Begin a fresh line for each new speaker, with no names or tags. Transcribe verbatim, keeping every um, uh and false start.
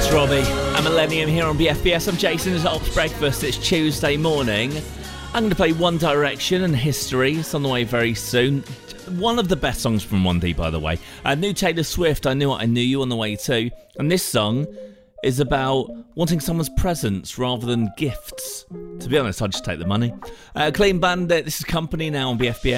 Robbie and Millennium here on B F B S. I'm Jason. It's Ops Breakfast. It's Tuesday morning. I'm going to play One Direction and History. It's on the way very soon. One of the best songs from one D, by the way. Uh, new Taylor Swift, I Knew What I Knew You, on the way too. And this song is about wanting someone's presents rather than gifts. To be honest, I'd just take the money. Uh, Clean Bandit, this is Company now on B F B S.